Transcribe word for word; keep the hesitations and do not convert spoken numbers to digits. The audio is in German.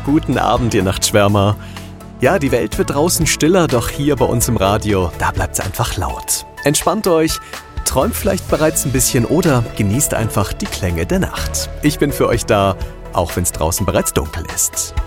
Guten Abend, ihr Nachtschwärmer. Ja, die Welt wird draußen stiller, doch hier bei uns im Radio, da bleibt's einfach laut. Entspannt euch, träumt vielleicht bereits ein bisschen oder genießt einfach die Klänge der Nacht. Ich bin für euch da, auch wenn's draußen bereits dunkel ist.